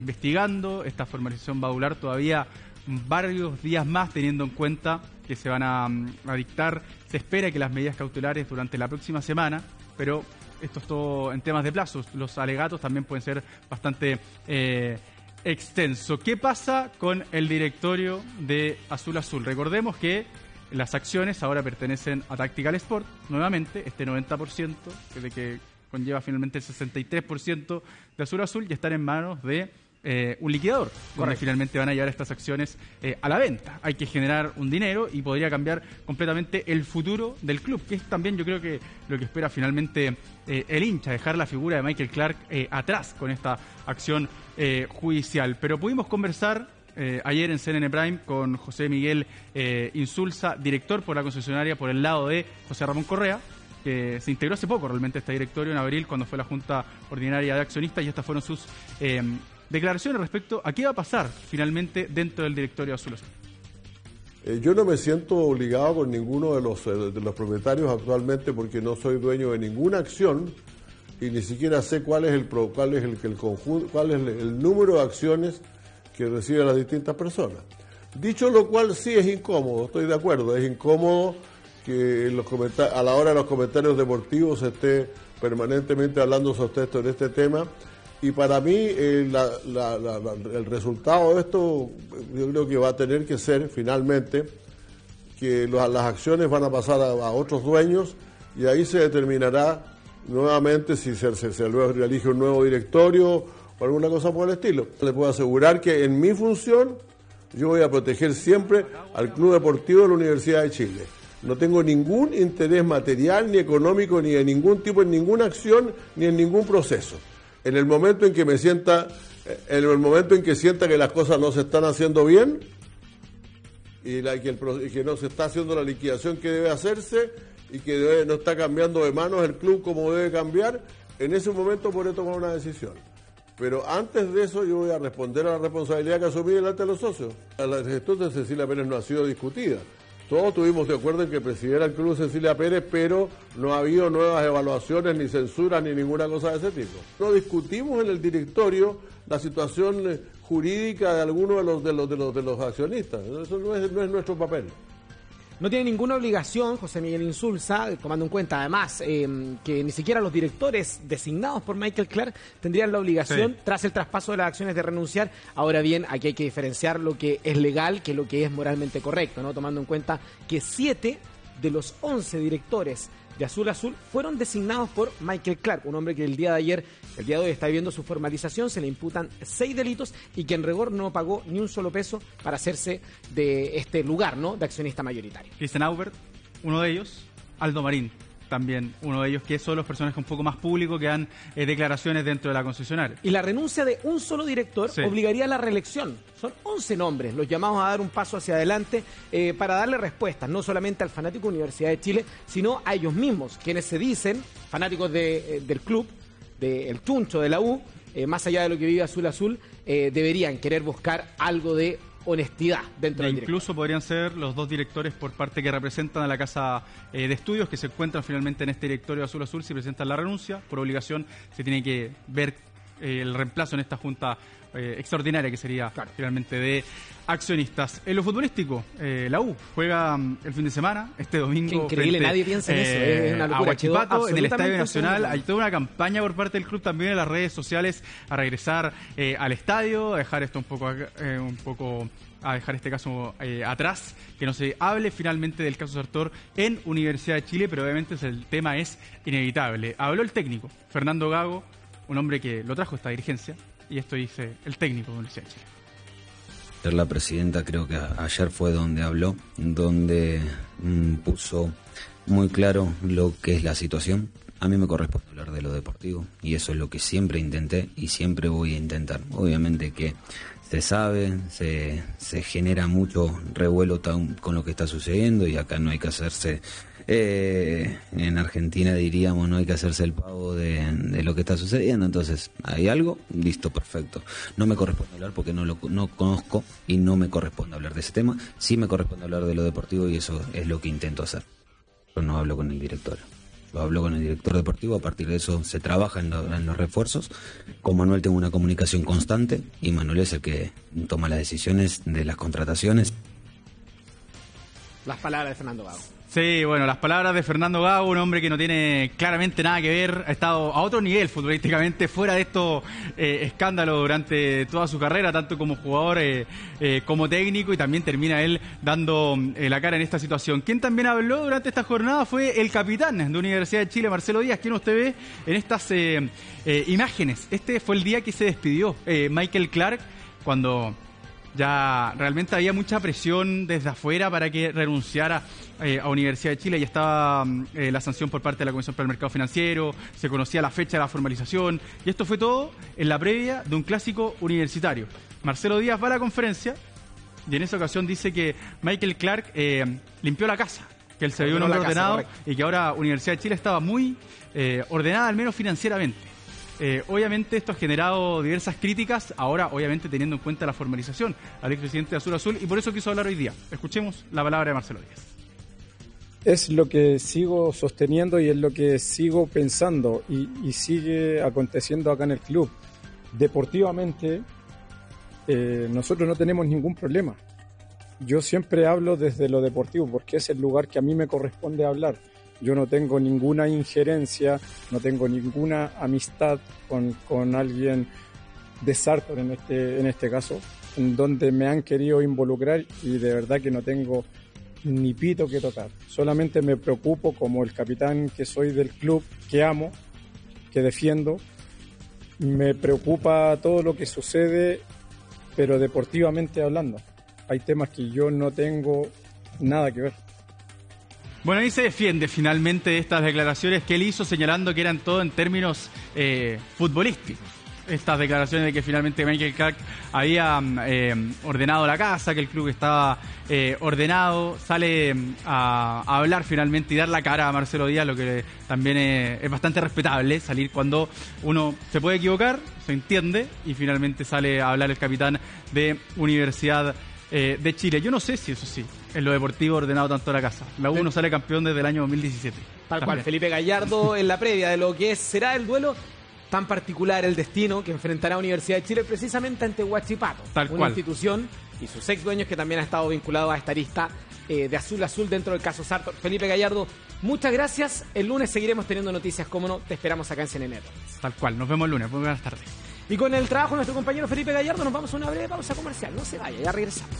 investigando. Esta formalización va a durar todavía varios días más, teniendo en cuenta que se van a dictar, se espera que las medidas cautelares durante la próxima semana, pero esto es todo en temas de plazos. Los alegatos también pueden ser bastante extensos. ¿Qué pasa con el directorio de Azul Azul? Recordemos que las acciones ahora pertenecen a Tactical Sport, nuevamente, este 90%, de que conlleva finalmente el 63% de Azul Azul, y están en manos de un liquidador, donde finalmente van a llevar estas acciones a la venta. Hay que generar un dinero y podría cambiar completamente el futuro del club, que es también, yo creo, que lo que espera finalmente el hincha, dejar la figura de Michael Clark atrás con esta acción judicial. Pero pudimos conversar ayer en CNN Prime con José Miguel Insulza, director por la concesionaria, por el lado de José Ramón Correa, que se integró hace poco realmente a este directorio en abril, cuando fue la Junta Ordinaria de Accionistas, y estas fueron sus declaraciones respecto a qué va a pasar finalmente dentro del directorio Azul Azul. Yo no me siento obligado con ninguno de los propietarios actualmente, porque no soy dueño de ninguna acción y ni siquiera sé cuál es el número de acciones que reciben las distintas personas. Dicho lo cual, sí es incómodo, estoy de acuerdo, es incómodo que a la hora de los comentarios deportivos se esté permanentemente hablando sobre este tema. Y para mí el resultado de esto, yo creo que va a tener que ser finalmente que las acciones van a pasar a otros dueños, y ahí se determinará nuevamente si se elige un nuevo directorio o alguna cosa por el estilo. Le puedo asegurar que en mi función yo voy a proteger siempre al Club Deportivo de la Universidad de Chile. No tengo ningún interés material ni económico, ni de ningún tipo, en ninguna acción ni en ningún proceso. En el momento en que sienta que las cosas no se están haciendo bien y que no se está haciendo la liquidación que debe hacerse y que no está cambiando de manos el club como debe cambiar, en ese momento podré tomar una decisión. Pero antes de eso yo voy a responder a la responsabilidad que asumí delante de los socios. La gestión de Cecilia Pérez no ha sido discutida. Todos estuvimos de acuerdo en que presidiera el club Cecilia Pérez, pero no ha habido nuevas evaluaciones, ni censuras, ni ninguna cosa de ese tipo. No discutimos en el directorio la situación jurídica de alguno de los accionistas. Eso no es nuestro papel. No tiene ninguna obligación, José Miguel Insulza, tomando en cuenta además que ni siquiera los directores designados por Michael Clark tendrían la obligación, tras el traspaso de las acciones, de renunciar. Ahora bien, aquí hay que diferenciar lo que es legal que lo que es moralmente correcto, ¿no? Tomando en cuenta que 7 de los 11 directores de Azul Azul fueron designados por Michael Clark, un hombre que el día de hoy está viviendo su formalización. Se le imputan 6 delitos y que en rigor no pagó ni un solo peso para hacerse de este lugar, ¿no?, de accionista mayoritario. Christian Aubert, uno de ellos. Aldo Marín, también uno de ellos, que son los personajes un poco más públicos que dan declaraciones dentro de la concesionaria. Y la renuncia de un solo director obligaría a la reelección. Son 11 nombres los llamados a dar un paso hacia adelante para darle respuestas, no solamente al fanático Universidad de Chile, sino a ellos mismos, quienes se dicen fanáticos del club, del chuncho de la U, más allá de lo que vive Azul Azul, deberían querer buscar algo de honestidad dentro del directorio. Incluso podrían ser los 2 directores por parte que representan a la casa de estudios, que se encuentran finalmente en este directorio Azul Azul. Si presentan la renuncia, por obligación se tiene que ver el reemplazo en esta junta extraordinaria, que sería finalmente de accionistas. En lo futbolístico, la U juega el fin de semana, este domingo. Qué increíble, nadie piensa en eso, es una locura. A Huachipato, en el Estadio Nacional. Hay toda una campaña por parte del club también en las redes sociales a regresar al estadio, a dejar esto a dejar este caso atrás, que no se hable finalmente del caso Sartor en Universidad de Chile, pero obviamente el tema es inevitable. Habló el técnico, Fernando Gago, un hombre que lo trajo esta dirigencia, y esto dice el técnico de Universidad de Chile. La presidenta, creo que ayer fue donde habló, donde puso muy claro lo que es la situación. A mí me corresponde hablar de lo deportivo, y eso es lo que siempre intenté y siempre voy a intentar. Obviamente que se sabe, se genera mucho revuelo con lo que está sucediendo, y acá no hay que hacerse, en Argentina diríamos, no hay que hacerse el pavo de lo que está sucediendo. Entonces, ¿hay algo? Listo, perfecto. No me corresponde hablar porque no conozco y no me corresponde hablar de ese tema. Sí me corresponde hablar de lo deportivo, y eso es lo que intento hacer. Yo no hablo con el directorio. lo habló con el director deportivo, a partir de eso se trabaja en los refuerzos. Con Manuel tengo una comunicación constante y Manuel es el que toma las decisiones de las contrataciones. Las palabras de Fernando Gago. Sí, bueno, las palabras de Fernando Gago, un hombre que no tiene claramente nada que ver, ha estado a otro nivel futbolísticamente, fuera de estos escándalos durante toda su carrera, tanto como jugador como técnico, y también termina él dando la cara en esta situación. Quien también habló durante esta jornada fue el capitán de Universidad de Chile, Marcelo Díaz, quien usted ve en estas imágenes. Este fue el día que se despidió Michael Clark, cuando ya realmente había mucha presión desde afuera para que renunciara a Universidad de Chile. Ya estaba la sanción por parte de la Comisión para el Mercado Financiero, se conocía la fecha de la formalización, y esto fue todo en la previa de un clásico universitario. Marcelo Díaz va a la conferencia y en esa ocasión dice que Michael Clark limpió la casa, que él se vio un hombre ordenado, correcto, y que ahora Universidad de Chile estaba muy ordenada, al menos financieramente. Obviamente esto ha generado diversas críticas, ahora obviamente teniendo en cuenta la formalización al expresidente de Azul Azul, y por eso quiso hablar hoy día. Escuchemos la palabra de Marcelo Díaz. Es lo que sigo sosteniendo y es lo que sigo pensando y sigue aconteciendo acá en el club. Deportivamente nosotros no tenemos ningún problema. Yo siempre hablo desde lo deportivo porque es el lugar que a mí me corresponde hablar. Yo no tengo ninguna injerencia, no tengo ninguna amistad con alguien de Sartor en este caso, en donde me han querido involucrar, y de verdad que no tengo ni pito que tocar. Solamente me preocupo como el capitán que soy del club, que amo, que defiendo. Me preocupa todo lo que sucede, pero deportivamente hablando. Hay temas que yo no tengo nada que ver. Bueno, ahí se defiende finalmente estas declaraciones que él hizo, señalando que eran todo en términos futbolísticos. Estas declaraciones de que finalmente Michael Clark había ordenado la casa, que el club estaba ordenado, sale a hablar finalmente y dar la cara a Marcelo Díaz, lo que también es bastante respetable, salir cuando uno se puede equivocar, se entiende, y finalmente sale a hablar el capitán de Universidad de Chile. Yo no sé si eso sí, en lo deportivo ordenado tanto la casa. La U no sale campeón desde el año 2017. Tal cual, Felipe Gallardo en la previa de lo que será el duelo tan particular, el destino que enfrentará Universidad de Chile precisamente ante Huachipato, una institución y sus ex dueños que también ha estado vinculado a esta lista de Azul Azul dentro del caso Sartor. Felipe Gallardo, muchas gracias. El lunes seguiremos teniendo noticias, cómo no, te esperamos acá en CNN Deportes. Tal cual, nos vemos el lunes. Muy buenas tardes. Y con el trabajo de nuestro compañero Felipe Gallardo nos vamos a una breve pausa comercial. No se vaya, ya regresamos.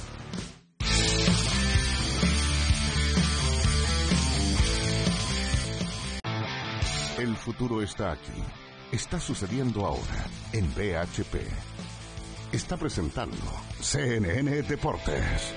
El futuro está aquí. Está sucediendo ahora en BHP. Está presentando CNN Deportes.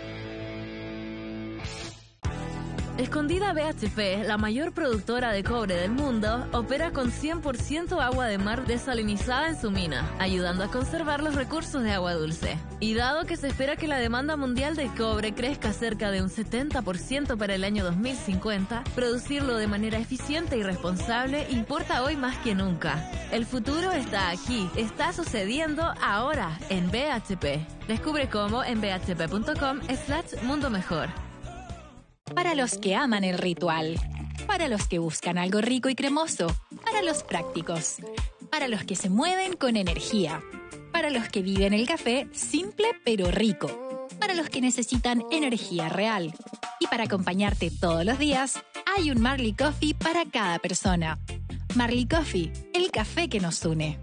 Escondida BHP, la mayor productora de cobre del mundo, opera con 100% agua de mar desalinizada en su mina, ayudando a conservar los recursos de agua dulce. Y dado que se espera que la demanda mundial de cobre crezca cerca de un 70% para el año 2050, producirlo de manera eficiente y responsable importa hoy más que nunca. El futuro está aquí, está sucediendo ahora en BHP. Descubre cómo en bhp.com/mundo mejor. Para los que aman el ritual, para los que buscan algo rico y cremoso, para los prácticos, para los que se mueven con energía, para los que viven el café simple pero rico, para los que necesitan energía real. Y para acompañarte todos los días, hay un Marley Coffee para cada persona. Marley Coffee, el café que nos une.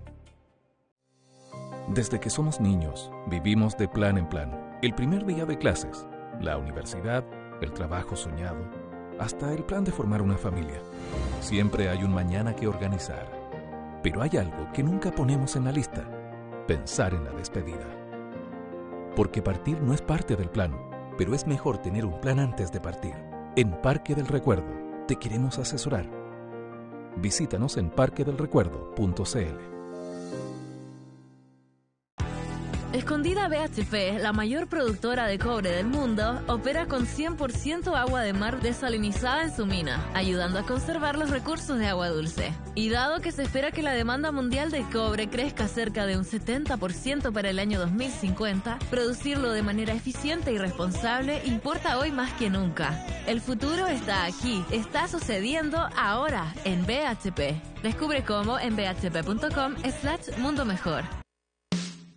Desde que somos niños, vivimos de plan en plan. El primer día de clases, la universidad, el trabajo soñado, hasta el plan de formar una familia. Siempre hay un mañana que organizar. Pero hay algo que nunca ponemos en la lista: pensar en la despedida. Porque partir no es parte del plan, pero es mejor tener un plan antes de partir. En Parque del Recuerdo te queremos asesorar. Visítanos en parquedelrecuerdo.cl. Escondida BHP, la mayor productora de cobre del mundo, opera con 100% agua de mar desalinizada en su mina, ayudando a conservar los recursos de agua dulce. Y dado que se espera que la demanda mundial de cobre crezca cerca de un 70% para el año 2050, producirlo de manera eficiente y responsable importa hoy más que nunca. El futuro está aquí, está sucediendo ahora en BHP. Descubre cómo en bhp.com/mundo mejor.